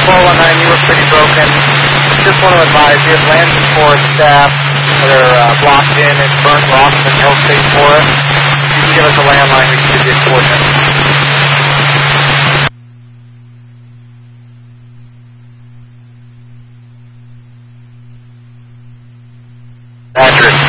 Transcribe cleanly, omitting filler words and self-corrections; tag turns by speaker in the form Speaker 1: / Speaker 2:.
Speaker 1: 419, you were pretty broken. Just want to advise you, if landing force staff that are blocked in and burnt rocks in Hill State Forest, you can give us a landline, we can give you a coordinate. Accurate.